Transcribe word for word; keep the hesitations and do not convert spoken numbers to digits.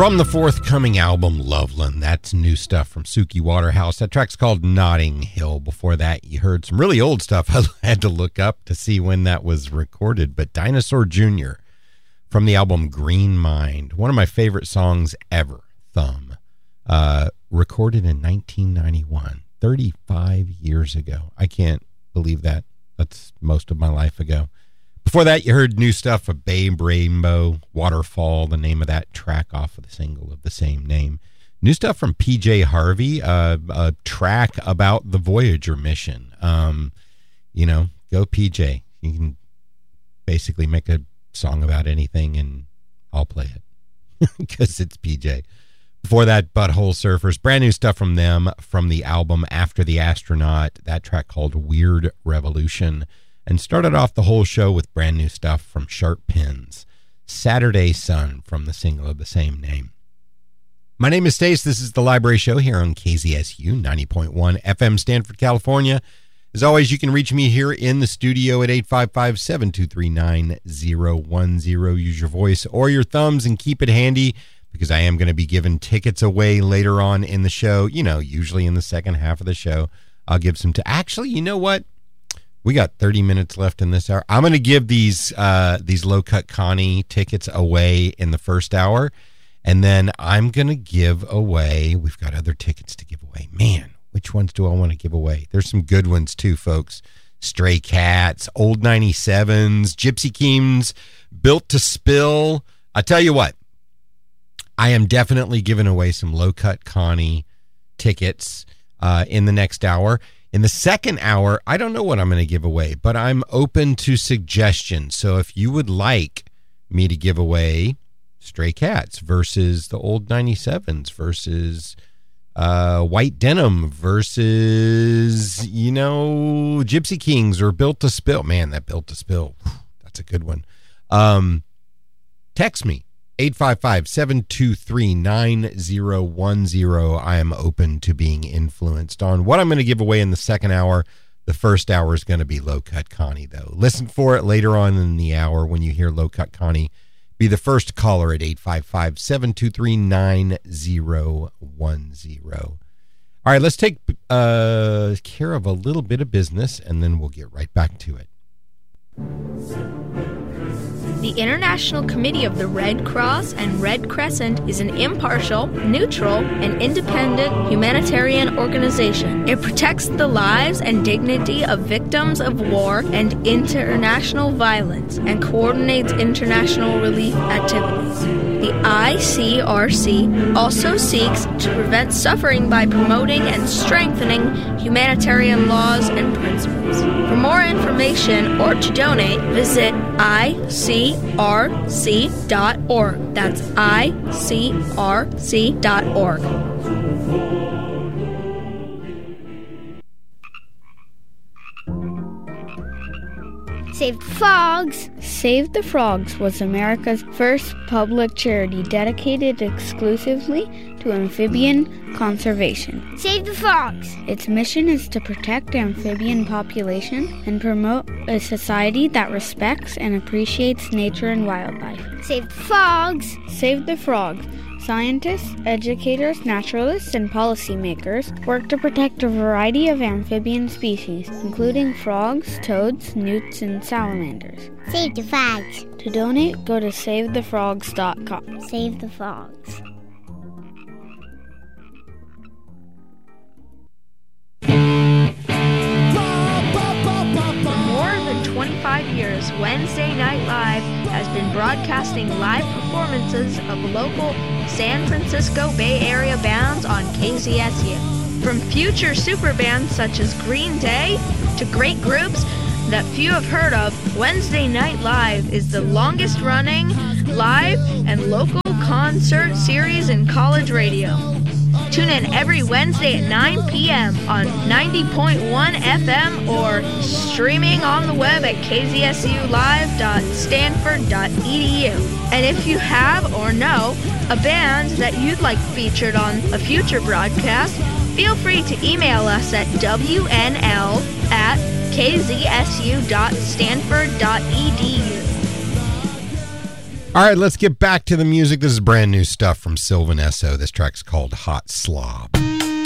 From the forthcoming album, Loveland, that's new stuff from Suki Waterhouse. That track's called Notting Hill. Before that, you heard some really old stuff. I had to look up to see when that was recorded. But Dinosaur Junior from the album Green Mind, one of my favorite songs ever, Thumb, uh, recorded in nineteen ninety-one, thirty-five years ago. I can't believe that. That's most of my life ago. Before that, you heard new stuff of Babe Rainbow, Waterfall, the name of that track off of the single of the same name. New stuff from P J Harvey, uh, a track about the Voyager mission. Um, you know, go P J. You can basically make a song about anything and I'll play it because it's P J. Before that, Butthole Surfers, brand new stuff from them from the album After the Astronaut, that track called Weird Revolution. And started off the whole show with brand new stuff from Sharp Pins, Saturday Sun from the single of the same name. My name is Stace. This is the Library Show here on K Z S U ninety point one F M Stanford, California. As always, you can reach me here in the studio at eight five five, seven two three, nine zero one zero. Use your voice or your thumbs and keep it handy because I am going to be giving tickets away later on in the show. You know, usually in the second half of the show, I'll give some to actually, you know what? We got thirty minutes left in this hour. I'm going to give these uh, these Low Cut Connie tickets away in the first hour, and then I'm going to give away, we've got other tickets to give away. Man, which ones do I want to give away? There's some good ones too, folks. Stray Cats, Old ninety-sevens, Gypsy Kings, Built to Spill. I tell you what, I am definitely giving away some Low Cut Connie tickets uh, in the next hour. In the second hour, I don't know what I'm going to give away, but I'm open to suggestions. So if you would like me to give away Stray Cats versus the Old ninety-sevens versus uh, White Denim versus, you know, Gypsy Kings or Built to Spill. Man, that Built to Spill, that's a good one. Um, text me. eight five five, seven two three, nine zero one zero. I am open to being influenced on what I'm going to give away in the second hour. The first hour is going to be Low Cut Connie, though. Listen for it later on in the hour when you hear Low Cut Connie. Be the first caller at eight five five, seven two three, nine zero one zero. All right, let's take uh, care of a little bit of business, and then we'll get right back to it. The International Committee of the Red Cross and Red Crescent is an impartial, neutral, and independent humanitarian organization. It protects the lives and dignity of victims of war and international violence and coordinates international relief activities. The I C R C also seeks to prevent suffering by promoting and strengthening humanitarian laws and principles. For more information or to donate, visit I C R C dot org. That's I C R C dot org. Save the Frogs! Save the Frogs was America's first public charity dedicated exclusively to amphibian conservation. Save the Frogs! Its mission is to protect the amphibian population and promote a society that respects and appreciates nature and wildlife. Save the Frogs! Save the Frogs! Scientists, educators, naturalists, and policymakers work to protect a variety of amphibian species, including frogs, toads, newts, and salamanders. Save the Frogs! To donate, go to save the frogs dot com. Save the Frogs. twenty-five years, Wednesday Night Live has been broadcasting live performances of local San Francisco Bay Area bands on K Z S U. From future super bands such as Green Day to great groups that few have heard of, Wednesday Night Live is the longest running live and local concert series in college radio. Tune in every Wednesday at nine p.m. on ninety point one F M or streaming on the web at k z s u live dot stanford dot e d u. And if you have or know a band that you'd like featured on a future broadcast, feel free to email us at w n l at k z s u dot stanford dot e d u. All right, let's get back to the music. This is brand new stuff from Sylvan Esso. This track's called Hot Slob.